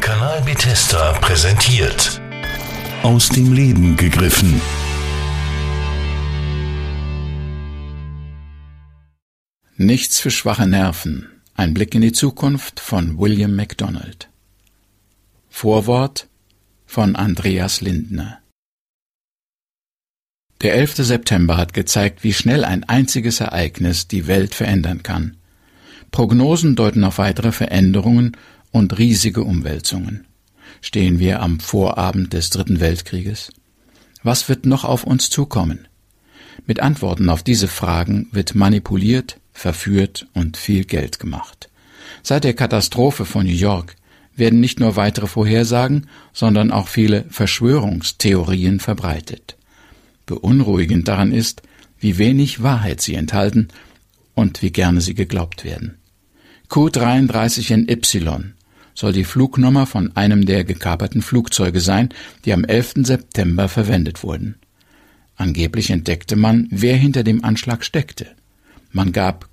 Kanal Bethesda präsentiert. Aus dem Leben gegriffen. Nichts für schwache Nerven. Ein Blick in die Zukunft von William MacDonald. Vorwort von Andreas Lindner. Der 11. September hat gezeigt, wie schnell ein einziges Ereignis die Welt verändern kann. Prognosen deuten auf weitere Veränderungen und riesige Umwälzungen. Stehen wir am Vorabend des Dritten Weltkrieges? Was wird noch auf uns zukommen? Mit Antworten auf diese Fragen wird manipuliert, verführt und viel Geld gemacht. Seit der Katastrophe von New York werden nicht nur weitere Vorhersagen, sondern auch viele Verschwörungstheorien verbreitet. Beunruhigend daran ist, wie wenig Wahrheit sie enthalten und wie gerne sie geglaubt werden. Q33NY soll die Flugnummer von einem der gekaperten Flugzeuge sein, die am 11. September verwendet wurden. Angeblich entdeckte man, wer hinter dem Anschlag steckte. Man gab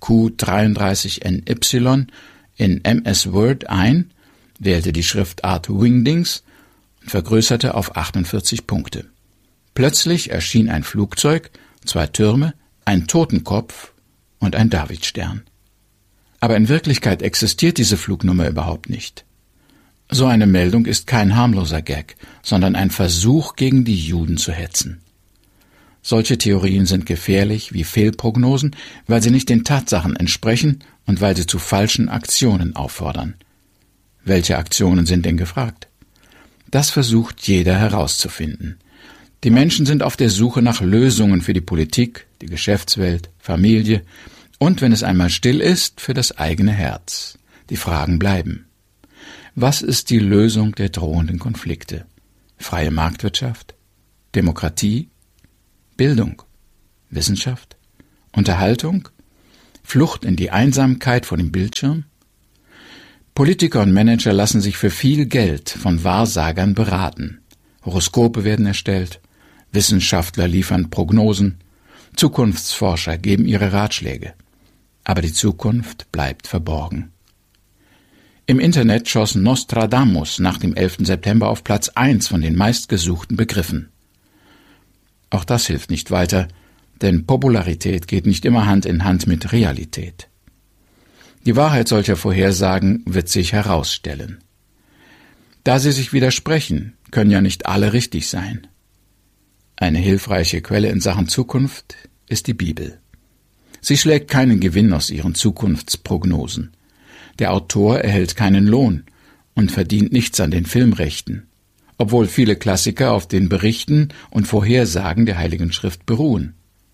Q33NY in MS Word ein, wählte die Schriftart Wingdings und vergrößerte auf 48 Punkte. Plötzlich erschien ein Flugzeug, 2 Türme, ein Totenkopf und ein Davidstern. Aber in Wirklichkeit existiert diese Flugnummer überhaupt nicht. So eine Meldung ist kein harmloser Gag, sondern ein Versuch, gegen die Juden zu hetzen. Solche Theorien sind gefährlich wie Fehlprognosen, weil sie nicht den Tatsachen entsprechen und weil sie zu falschen Aktionen auffordern. Welche Aktionen sind denn gefragt? Das versucht jeder herauszufinden. Die Menschen sind auf der Suche nach Lösungen für die Politik, die Geschäftswelt, Familie und, wenn es einmal still ist, für das eigene Herz. Die Fragen bleiben. Was ist die Lösung der drohenden Konflikte? Freie Marktwirtschaft? Demokratie? Bildung? Wissenschaft? Unterhaltung? Flucht in die Einsamkeit vor dem Bildschirm? Politiker und Manager lassen sich für viel Geld von Wahrsagern beraten. Horoskope werden erstellt, Wissenschaftler liefern Prognosen, Zukunftsforscher geben ihre Ratschläge. Aber die Zukunft bleibt verborgen. Im Internet schoss Nostradamus nach dem 11. September auf Platz 1 von den meistgesuchten Begriffen. Auch das hilft nicht weiter, denn Popularität geht nicht immer Hand in Hand mit Realität. Die Wahrheit solcher Vorhersagen wird sich herausstellen. Da sie sich widersprechen, können ja nicht alle richtig sein. Eine hilfreiche Quelle in Sachen Zukunft ist die Bibel. Sie schlägt keinen Gewinn aus ihren Zukunftsprognosen. Der Autor erhält keinen Lohn und verdient nichts an den Filmrechten, obwohl viele Klassiker auf den Berichten und Vorhersagen der Heiligen Schrift beruhen.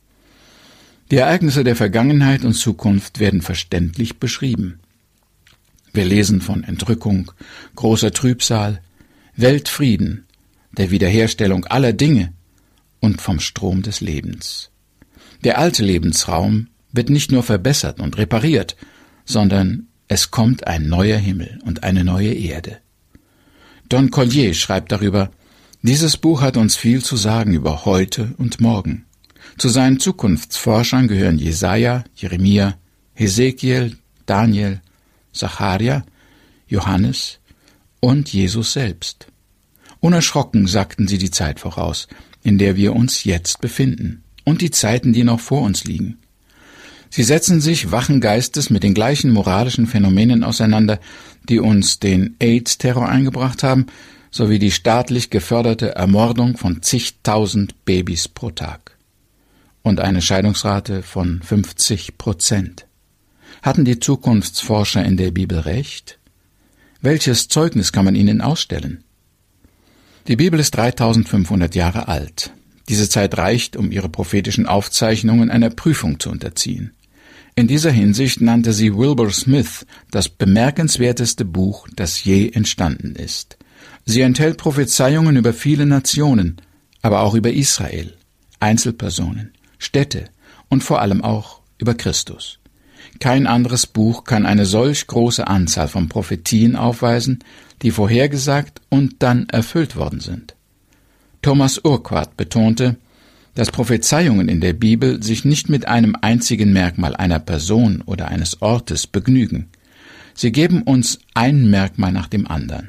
Die Ereignisse der Vergangenheit und Zukunft werden verständlich beschrieben. Wir lesen von Entrückung, großer Trübsal, Weltfrieden, der Wiederherstellung aller Dinge und vom Strom des Lebens. Der alte Lebensraum wird nicht nur verbessert und repariert, sondern es kommt ein neuer Himmel und eine neue Erde. Don Collier schreibt darüber: Dieses Buch hat uns viel zu sagen über heute und morgen. Zu seinen Zukunftsforschern gehören Jesaja, Jeremia, Hesekiel, Daniel, Sacharja, Johannes und Jesus selbst. Unerschrocken sagten sie die Zeit voraus, in der wir uns jetzt befinden, und die Zeiten, die noch vor uns liegen. Sie setzen sich wachen Geistes mit den gleichen moralischen Phänomenen auseinander, die uns den AIDS-Terror eingebracht haben, sowie die staatlich geförderte Ermordung von zigtausend Babys pro Tag. Und eine Scheidungsrate von 50%. Hatten die Zukunftsforscher in der Bibel recht? Welches Zeugnis kann man ihnen ausstellen? Die Bibel ist 3500 Jahre alt. Diese Zeit reicht, um ihre prophetischen Aufzeichnungen einer Prüfung zu unterziehen. In dieser Hinsicht nannte sie Wilbur Smith das bemerkenswerteste Buch, das je entstanden ist. Sie enthält Prophezeiungen über viele Nationen, aber auch über Israel, Einzelpersonen, Städte und vor allem auch über Christus. Kein anderes Buch kann eine solch große Anzahl von Prophetien aufweisen, die vorhergesagt und dann erfüllt worden sind. Thomas Urquhart betonte, dass Prophezeiungen in der Bibel sich nicht mit einem einzigen Merkmal einer Person oder eines Ortes begnügen. Sie geben uns ein Merkmal nach dem anderen.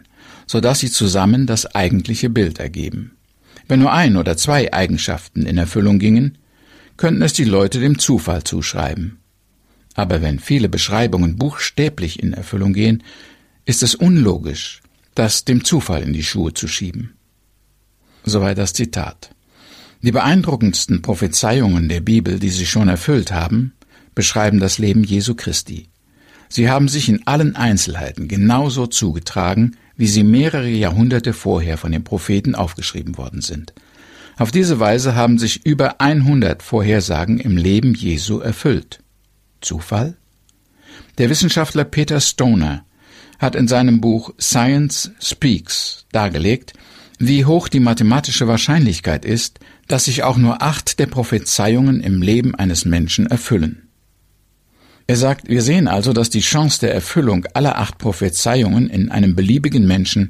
sodass sie zusammen das eigentliche Bild ergeben. Wenn nur 1 oder 2 Eigenschaften in Erfüllung gingen, könnten es die Leute dem Zufall zuschreiben. Aber wenn viele Beschreibungen buchstäblich in Erfüllung gehen, ist es unlogisch, das dem Zufall in die Schuhe zu schieben. Soweit das Zitat. Die beeindruckendsten Prophezeiungen der Bibel, die sich schon erfüllt haben, beschreiben das Leben Jesu Christi. Sie haben sich in allen Einzelheiten genauso zugetragen, wie sie mehrere Jahrhunderte vorher von den Propheten aufgeschrieben worden sind. Auf diese Weise haben sich über 100 Vorhersagen im Leben Jesu erfüllt. Zufall? Der Wissenschaftler Peter Stoner hat in seinem Buch Science Speaks dargelegt, wie hoch die mathematische Wahrscheinlichkeit ist, dass sich auch nur 8 der Prophezeiungen im Leben eines Menschen erfüllen. Er sagt, wir sehen also, dass die Chance der Erfüllung aller 8 Prophezeiungen in einem beliebigen Menschen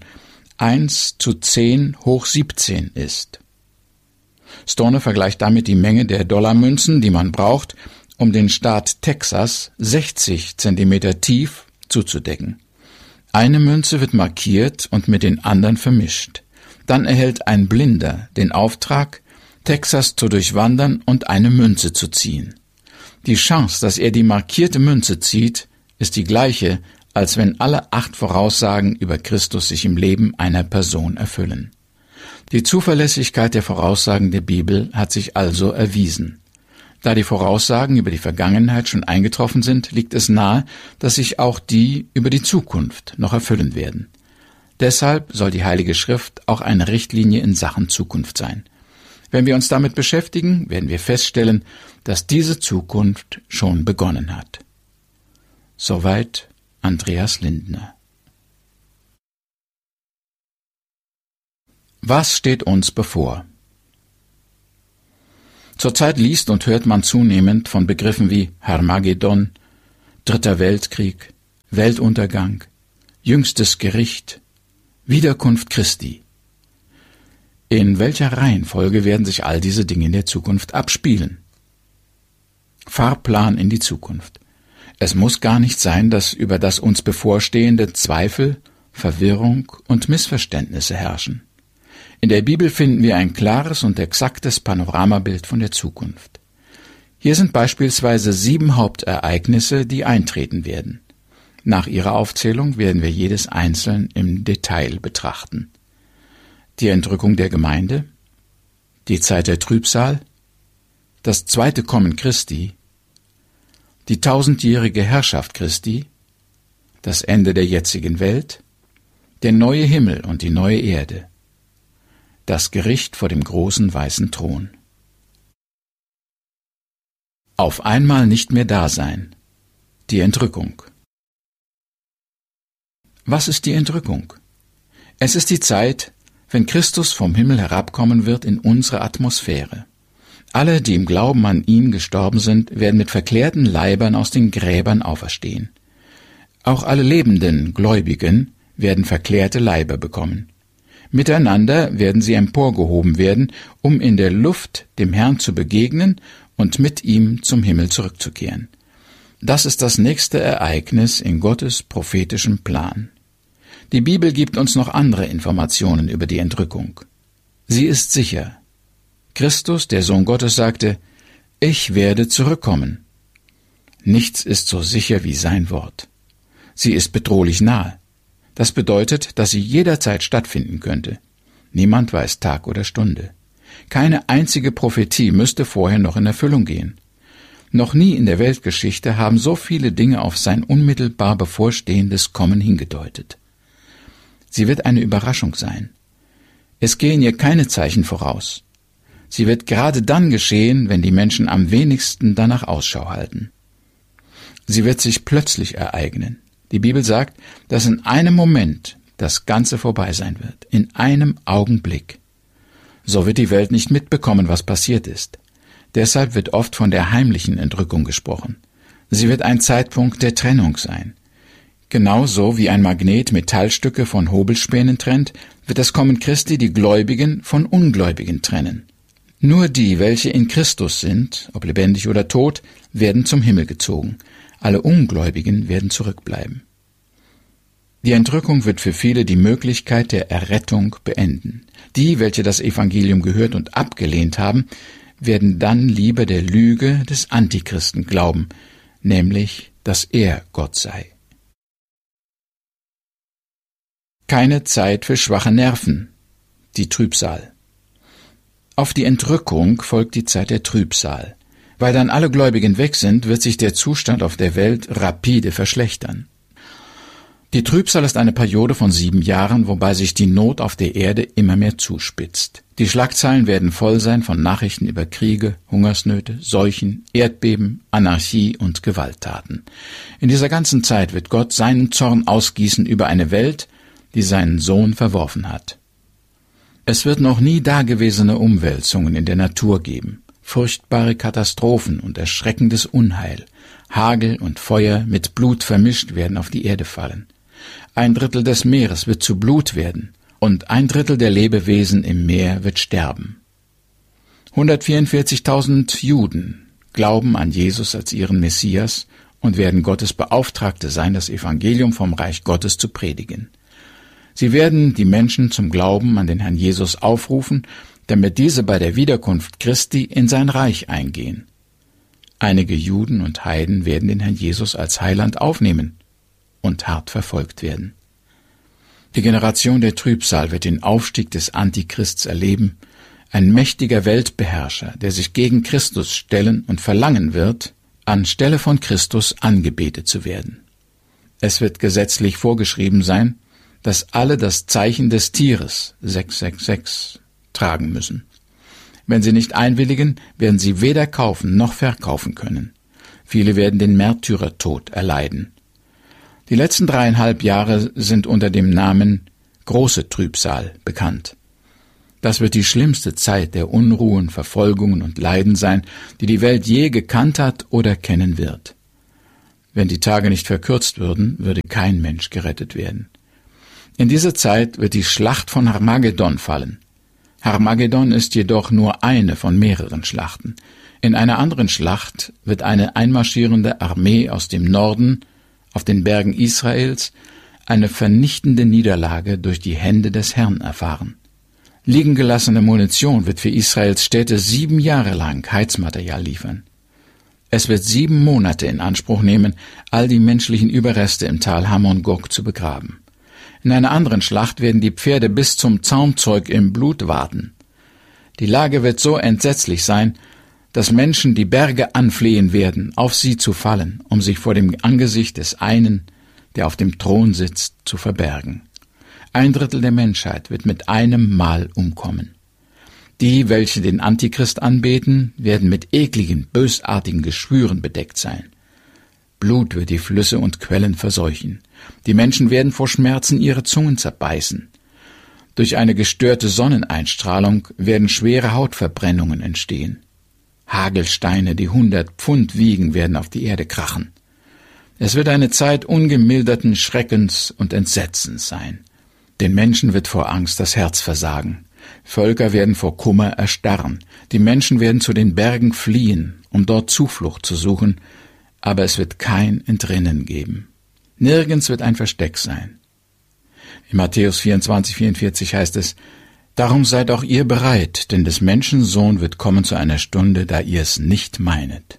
1:10⁻17 ist. Stoner vergleicht damit die Menge der Dollarmünzen, die man braucht, um den Staat Texas 60 Zentimeter tief zuzudecken. Eine Münze wird markiert und mit den anderen vermischt. Dann erhält ein Blinder den Auftrag, Texas zu durchwandern und eine Münze zu ziehen. Die Chance, dass er die markierte Münze zieht, ist die gleiche, als wenn alle 8 Voraussagen über Christus sich im Leben einer Person erfüllen. Die Zuverlässigkeit der Voraussagen der Bibel hat sich also erwiesen. Da die Voraussagen über die Vergangenheit schon eingetroffen sind, liegt es nahe, dass sich auch die über die Zukunft noch erfüllen werden. Deshalb soll die Heilige Schrift auch eine Richtlinie in Sachen Zukunft sein. Wenn wir uns damit beschäftigen, werden wir feststellen, dass diese Zukunft schon begonnen hat. Soweit Andreas Lindner. Was steht uns bevor? Zurzeit liest und hört man zunehmend von Begriffen wie Harmagedon, Dritter Weltkrieg, Weltuntergang, jüngstes Gericht, Wiederkunft Christi. In welcher Reihenfolge werden sich all diese Dinge in der Zukunft abspielen? Fahrplan in die Zukunft. Es muss gar nicht sein, dass über das uns bevorstehende Zweifel, Verwirrung und Missverständnisse herrschen. In der Bibel finden wir ein klares und exaktes Panoramabild von der Zukunft. Hier sind beispielsweise 7 Hauptereignisse, die eintreten werden. Nach ihrer Aufzählung werden wir jedes einzeln im Detail betrachten. Die Entrückung der Gemeinde, die Zeit der Trübsal, das zweite Kommen Christi, die 1000-jährige Herrschaft Christi, das Ende der jetzigen Welt, der neue Himmel und die neue Erde, das Gericht vor dem großen weißen Thron. Auf einmal nicht mehr da sein. Die Entrückung. Was ist die Entrückung? Es ist die Zeit, wenn Christus vom Himmel herabkommen wird in unsere Atmosphäre. Alle, die im Glauben an ihn gestorben sind, werden mit verklärten Leibern aus den Gräbern auferstehen. Auch alle lebenden Gläubigen werden verklärte Leiber bekommen. Miteinander werden sie emporgehoben werden, um in der Luft dem Herrn zu begegnen und mit ihm zum Himmel zurückzukehren. Das ist das nächste Ereignis in Gottes prophetischem Plan. Die Bibel gibt uns noch andere Informationen über die Entrückung. Sie ist sicher. Christus, der Sohn Gottes, sagte, »Ich werde zurückkommen.« Nichts ist so sicher wie sein Wort. Sie ist bedrohlich nahe. Das bedeutet, dass sie jederzeit stattfinden könnte. Niemand weiß Tag oder Stunde. Keine einzige Prophetie müsste vorher noch in Erfüllung gehen. Noch nie in der Weltgeschichte haben so viele Dinge auf sein unmittelbar bevorstehendes Kommen hingedeutet. Sie wird eine Überraschung sein. Es gehen ihr keine Zeichen voraus. Sie wird gerade dann geschehen, wenn die Menschen am wenigsten danach Ausschau halten. Sie wird sich plötzlich ereignen. Die Bibel sagt, dass in einem Moment das Ganze vorbei sein wird, in einem Augenblick. So wird die Welt nicht mitbekommen, was passiert ist. Deshalb wird oft von der heimlichen Entrückung gesprochen. Sie wird ein Zeitpunkt der Trennung sein. Genauso wie ein Magnet Metallstücke von Hobelspänen trennt, wird das Kommen Christi die Gläubigen von Ungläubigen trennen. Nur die, welche in Christus sind, ob lebendig oder tot, werden zum Himmel gezogen. Alle Ungläubigen werden zurückbleiben. Die Entrückung wird für viele die Möglichkeit der Errettung beenden. Die, welche das Evangelium gehört und abgelehnt haben, werden dann lieber der Lüge des Antichristen glauben, nämlich, dass er Gott sei. Keine Zeit für schwache Nerven. Die Trübsal. Auf die Entrückung folgt die Zeit der Trübsal. Weil dann alle Gläubigen weg sind, wird sich der Zustand auf der Welt rapide verschlechtern. Die Trübsal ist eine Periode von 7 Jahren, wobei sich die Not auf der Erde immer mehr zuspitzt. Die Schlagzeilen werden voll sein von Nachrichten über Kriege, Hungersnöte, Seuchen, Erdbeben, Anarchie und Gewalttaten. In dieser ganzen Zeit wird Gott seinen Zorn ausgießen über eine Welt, die seinen Sohn verworfen hat. Es wird noch nie dagewesene Umwälzungen in der Natur geben, furchtbare Katastrophen und erschreckendes Unheil, Hagel und Feuer mit Blut vermischt werden auf die Erde fallen. 1/3 des Meeres wird zu Blut werden und 1/3 der Lebewesen im Meer wird sterben. 144.000 Juden glauben an Jesus als ihren Messias und werden Gottes Beauftragte sein, das Evangelium vom Reich Gottes zu predigen. Sie werden die Menschen zum Glauben an den Herrn Jesus aufrufen, damit diese bei der Wiederkunft Christi in sein Reich eingehen. Einige Juden und Heiden werden den Herrn Jesus als Heiland aufnehmen und hart verfolgt werden. Die Generation der Trübsal wird den Aufstieg des Antichrists erleben, ein mächtiger Weltbeherrscher, der sich gegen Christus stellen und verlangen wird, anstelle von Christus angebetet zu werden. Es wird gesetzlich vorgeschrieben sein, dass alle das Zeichen des Tieres 666 tragen müssen. Wenn sie nicht einwilligen, werden sie weder kaufen noch verkaufen können. Viele werden den Märtyrertod erleiden. Die letzten 3,5 Jahre sind unter dem Namen große Trübsal bekannt. Das wird die schlimmste Zeit der Unruhen, Verfolgungen und Leiden sein, die die Welt je gekannt hat oder kennen wird. Wenn die Tage nicht verkürzt würden, würde kein Mensch gerettet werden. In diese Zeit wird die Schlacht von Armageddon fallen. Armageddon ist jedoch nur eine von mehreren Schlachten. In einer anderen Schlacht wird eine einmarschierende Armee aus dem Norden auf den Bergen Israels eine vernichtende Niederlage durch die Hände des Herrn erfahren. Liegen gelassene Munition wird für Israels Städte 7 Jahre lang Heizmaterial liefern. Es wird 7 Monate in Anspruch nehmen, all die menschlichen Überreste im Tal Hamon Gog zu begraben. In einer anderen Schlacht werden die Pferde bis zum Zaumzeug im Blut waden. Die Lage wird so entsetzlich sein, dass Menschen die Berge anflehen werden, auf sie zu fallen, um sich vor dem Angesicht des einen, der auf dem Thron sitzt, zu verbergen. 1/3 der Menschheit wird mit einem Mal umkommen. Die, welche den Antichrist anbeten, werden mit ekligen, bösartigen Geschwüren bedeckt sein. Blut wird die Flüsse und Quellen verseuchen. Die Menschen werden vor Schmerzen ihre Zungen zerbeißen. Durch eine gestörte Sonneneinstrahlung werden schwere Hautverbrennungen entstehen. Hagelsteine, die 100 Pfund wiegen, werden auf die Erde krachen. Es wird eine Zeit ungemilderten Schreckens und Entsetzens sein. Den Menschen wird vor Angst das Herz versagen. Völker werden vor Kummer erstarren. Die Menschen werden zu den Bergen fliehen, um dort Zuflucht zu suchen, aber es wird kein Entrinnen geben. Nirgends wird ein Versteck sein. In Matthäus 24,44 heißt es: Darum seid auch ihr bereit, denn des Menschen Sohn wird kommen zu einer Stunde, da ihr es nicht meinet.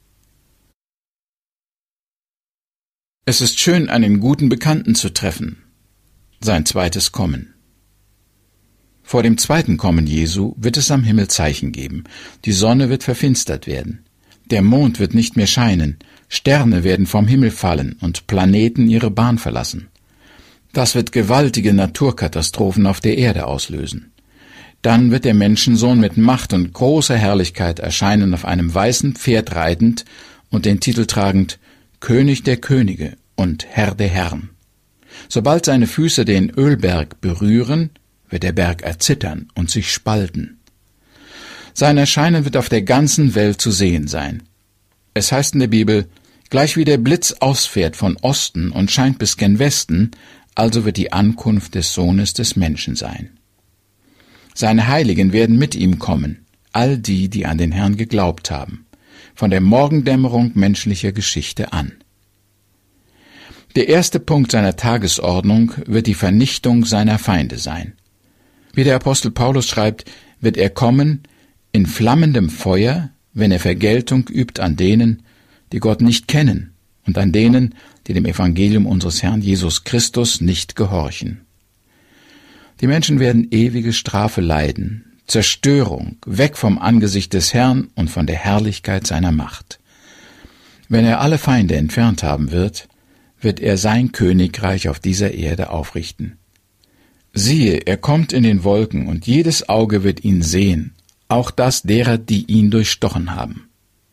Es ist schön, einen guten Bekannten zu treffen. Sein zweites Kommen. Vor dem zweiten Kommen Jesu wird es am Himmel Zeichen geben. Die Sonne wird verfinstert werden. Der Mond wird nicht mehr scheinen. Sterne werden vom Himmel fallen und Planeten ihre Bahn verlassen. Das wird gewaltige Naturkatastrophen auf der Erde auslösen. Dann wird der Menschensohn mit Macht und großer Herrlichkeit erscheinen, auf einem weißen Pferd reitend und den Titel tragend König der Könige und Herr der Herren. Sobald seine Füße den Ölberg berühren, wird der Berg erzittern und sich spalten. Sein Erscheinen wird auf der ganzen Welt zu sehen sein. Es heißt in der Bibel: Gleich wie der Blitz ausfährt von Osten und scheint bis gen Westen, also wird die Ankunft des Sohnes des Menschen sein. Seine Heiligen werden mit ihm kommen, all die, die an den Herrn geglaubt haben, von der Morgendämmerung menschlicher Geschichte an. Der erste Punkt seiner Tagesordnung wird die Vernichtung seiner Feinde sein. Wie der Apostel Paulus schreibt, wird er kommen in flammendem Feuer, wenn er Vergeltung übt an denen, die Gott nicht kennen, und an denen, die dem Evangelium unseres Herrn Jesus Christus nicht gehorchen. Die Menschen werden ewige Strafe leiden, Zerstörung, weg vom Angesicht des Herrn und von der Herrlichkeit seiner Macht. Wenn er alle Feinde entfernt haben wird, wird er sein Königreich auf dieser Erde aufrichten. Siehe, er kommt in den Wolken, und jedes Auge wird ihn sehen, auch das derer, die ihn durchstochen haben.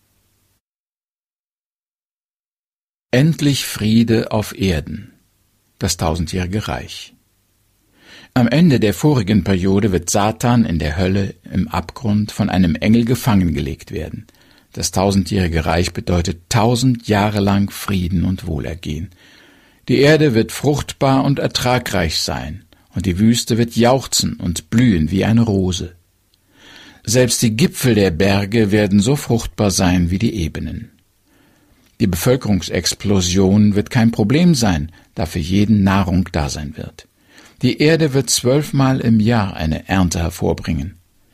Endlich Friede auf Erden, das tausendjährige Reich. Am Ende der vorigen Periode wird Satan in der Hölle im Abgrund von einem Engel gefangen gelegt werden. Das tausendjährige Reich bedeutet 1000 Jahre lang Frieden und Wohlergehen. Die Erde wird fruchtbar und ertragreich sein, und die Wüste wird jauchzen und blühen wie eine Rose. Selbst die Gipfel der Berge werden so fruchtbar sein wie die Ebenen. Die Bevölkerungsexplosion wird kein Problem sein, da für jeden Nahrung da sein wird. Die Erde wird 12-mal im Jahr eine Ernte hervorbringen.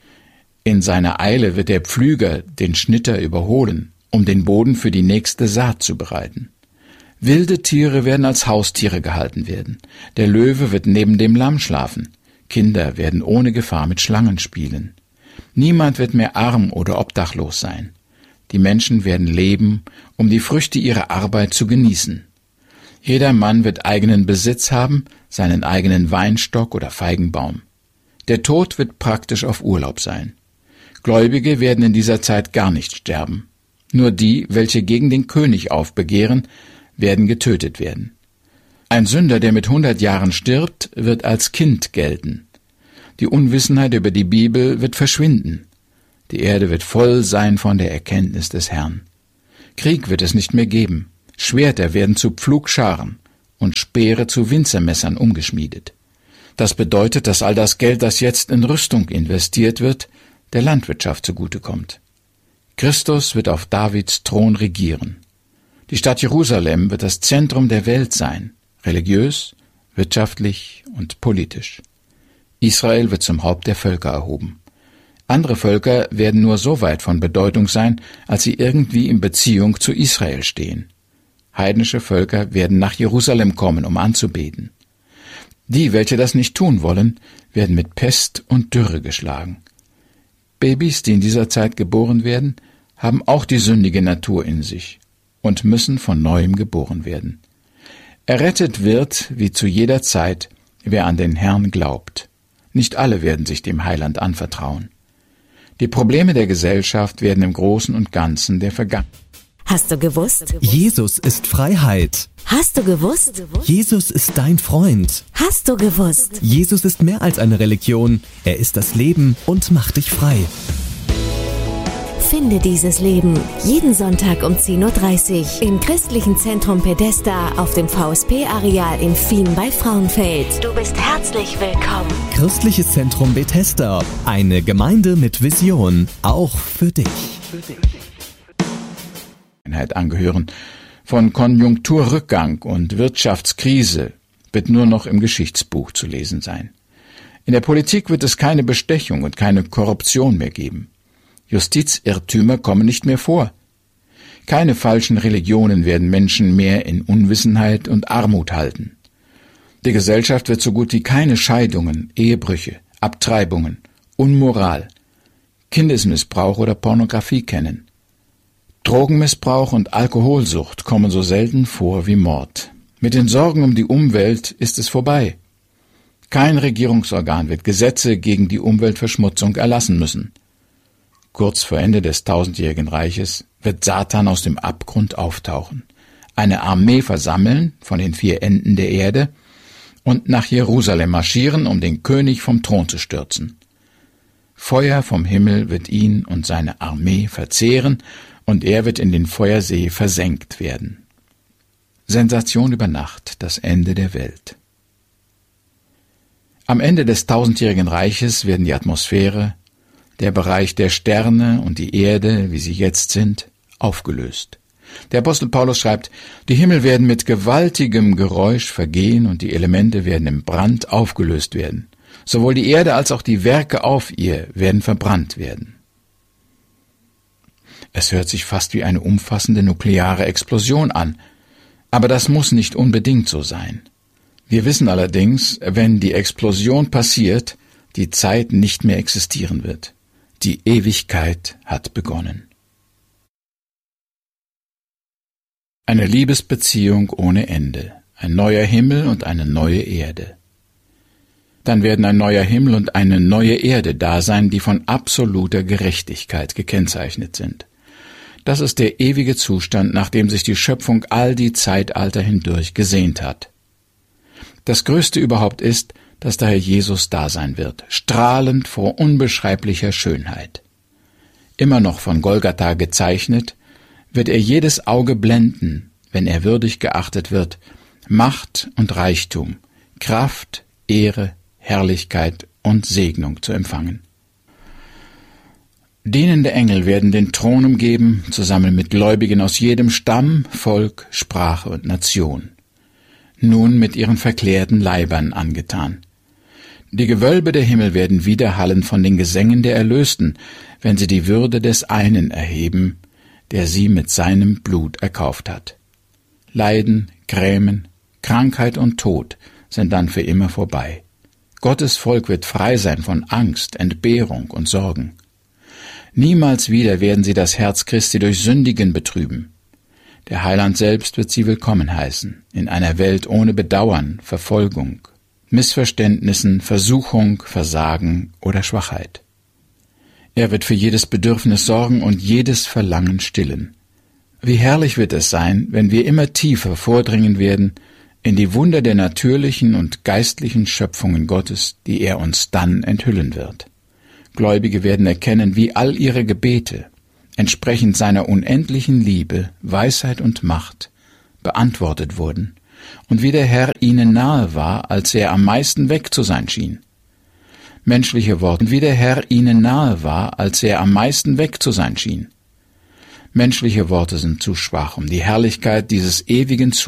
In seiner Eile wird der Pflüger den Schnitter überholen, um den Boden für die nächste Saat zu bereiten. Wilde Tiere werden als Haustiere gehalten werden. Der Löwe wird neben dem Lamm schlafen. Kinder werden ohne Gefahr mit Schlangen spielen. Niemand wird mehr arm oder obdachlos sein. Die Menschen werden leben, um die Früchte ihrer Arbeit zu genießen. Jeder Mann wird eigenen Besitz haben, seinen eigenen Weinstock oder Feigenbaum. Der Tod wird praktisch auf Urlaub sein. Gläubige werden in dieser Zeit gar nicht sterben. Nur die, welche gegen den König aufbegehren, werden getötet werden. Ein Sünder, der mit 100 Jahren stirbt, wird als Kind gelten. Die Unwissenheit über die Bibel wird verschwinden. Die Erde wird voll sein von der Erkenntnis des Herrn. Krieg wird es nicht mehr geben. Schwerter werden zu Pflugscharen und Speere zu Winzermessern umgeschmiedet. Das bedeutet, dass all das Geld, das jetzt in Rüstung investiert wird, der Landwirtschaft zugutekommt. Christus wird auf Davids Thron regieren. Die Stadt Jerusalem wird das Zentrum der Welt sein, religiös, wirtschaftlich und politisch. Israel wird zum Haupt der Völker erhoben. Andere Völker werden nur so weit von Bedeutung sein, als sie irgendwie in Beziehung zu Israel stehen. Heidnische Völker werden nach Jerusalem kommen, um anzubeten. Die, welche das nicht tun wollen, werden mit Pest und Dürre geschlagen. Babys, die in dieser Zeit geboren werden, haben auch die sündige Natur in sich und müssen von Neuem geboren werden. Errettet wird, wie zu jeder Zeit, wer an den Herrn glaubt. Nicht alle werden sich dem Heiland anvertrauen. Die Probleme der Gesellschaft werden im Großen und Ganzen der Vergangenheit. Hast du gewusst? Jesus ist Freiheit. Hast du gewusst? Jesus ist dein Freund. Hast du gewusst? Jesus ist mehr als eine Religion. Er ist das Leben und macht dich frei. Finde dieses Leben jeden Sonntag um 10.30 Uhr im Christlichen Zentrum Pedesta auf dem VSP-Areal in Fien bei Frauenfeld. Du bist herzlich willkommen. Christliches Zentrum Bethesda. Eine Gemeinde mit Vision. Auch für dich. Angehören. Von Konjunkturrückgang und Wirtschaftskrise wird nur noch im Geschichtsbuch zu lesen sein. In der Politik wird es keine Bestechung und keine Korruption mehr geben. Justizirrtümer kommen nicht mehr vor. Keine falschen Religionen werden Menschen mehr in Unwissenheit und Armut halten. Die Gesellschaft wird so gut wie keine Scheidungen, Ehebrüche, Abtreibungen, Unmoral, Kindesmissbrauch oder Pornografie kennen. Drogenmissbrauch und Alkoholsucht kommen so selten vor wie Mord. Mit den Sorgen um die Umwelt ist es vorbei. Kein Regierungsorgan wird Gesetze gegen die Umweltverschmutzung erlassen müssen. Kurz vor Ende des tausendjährigen Reiches wird Satan aus dem Abgrund auftauchen, eine Armee versammeln von den 4 Enden der Erde und nach Jerusalem marschieren, um den König vom Thron zu stürzen. Feuer vom Himmel wird ihn und seine Armee verzehren, und er wird in den Feuersee versenkt werden. Sensation über Nacht, das Ende der Welt. Am Ende des tausendjährigen Reiches werden die Atmosphäre, der Bereich der Sterne und die Erde, wie sie jetzt sind, aufgelöst. Der Apostel Paulus schreibt, die Himmel werden mit gewaltigem Geräusch vergehen und die Elemente werden im Brand aufgelöst werden. Sowohl die Erde als auch die Werke auf ihr werden verbrannt werden. Es hört sich fast wie eine umfassende nukleare Explosion an, aber das muss nicht unbedingt so sein. Wir wissen allerdings, wenn die Explosion passiert, die Zeit nicht mehr existieren wird. Die Ewigkeit hat begonnen. Eine Liebesbeziehung ohne Ende, ein neuer Himmel und eine neue Erde. Dann werden ein neuer Himmel und eine neue Erde da sein, die von absoluter Gerechtigkeit gekennzeichnet sind. Das ist der ewige Zustand, nach dem sich die Schöpfung all die Zeitalter hindurch gesehnt hat. Das Größte überhaupt ist, dass der Herr Jesus da sein wird, strahlend vor unbeschreiblicher Schönheit. Immer noch von Golgatha gezeichnet, wird er jedes Auge blenden, wenn er würdig geachtet wird, Macht und Reichtum, Kraft, Ehre, Herrlichkeit und Segnung zu empfangen. Dienende Engel werden den Thron umgeben, zusammen mit Gläubigen aus jedem Stamm, Volk, Sprache und Nation, nun mit ihren verklärten Leibern angetan. Die Gewölbe der Himmel werden widerhallen von den Gesängen der Erlösten, wenn sie die Würde des einen erheben, der sie mit seinem Blut erkauft hat. Leiden, Grämen, Krankheit und Tod sind dann für immer vorbei. Gottes Volk wird frei sein von Angst, Entbehrung und Sorgen. Niemals wieder werden sie das Herz Christi durch Sündigen betrüben. Der Heiland selbst wird sie willkommen heißen, in einer Welt ohne Bedauern, Verfolgung, Missverständnissen, Versuchung, Versagen oder Schwachheit. Er wird für jedes Bedürfnis sorgen und jedes Verlangen stillen. Wie herrlich wird es sein, wenn wir immer tiefer vordringen werden in die Wunder der natürlichen und geistlichen Schöpfungen Gottes, die er uns dann enthüllen wird. Gläubige werden erkennen, wie all ihre Gebete, entsprechend seiner unendlichen Liebe, Weisheit und Macht, beantwortet wurden und wie der Herr ihnen nahe war, als er am meisten weg zu sein schien. Menschliche Worte, wie der Herr ihnen nahe war, als er am meisten weg zu sein schien. Menschliche Worte sind zu schwach, um die Herrlichkeit dieses ewigen